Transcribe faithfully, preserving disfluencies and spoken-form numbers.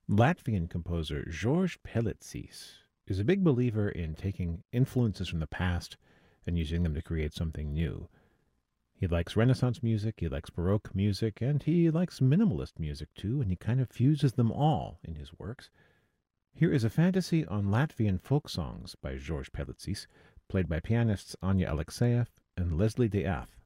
Latvian composer George Pelitsis is a big believer in taking influences from the past and using them to create something new. He likes Renaissance music, he likes Baroque music, and he likes minimalist music too, and he kind of fuses them all in his works. Here is a fantasy on Latvian folk songs by George Pelitsis, played by pianists Anya Alexeyev and Leslie De Ath.